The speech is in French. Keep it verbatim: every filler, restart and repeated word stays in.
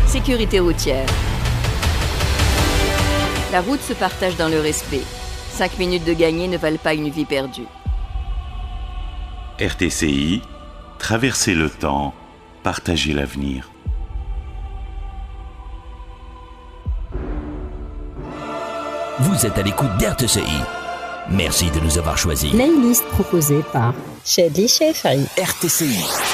Sécurité routière. La route se partage dans le respect. Cinq minutes de gagné ne valent pas une vie perdue. R T C I, traverser le temps, partager l'avenir. Vous êtes à l'écoute d'R T C I. Merci de nous avoir choisis. Playlist proposée par Chadli Chefari. R T C I.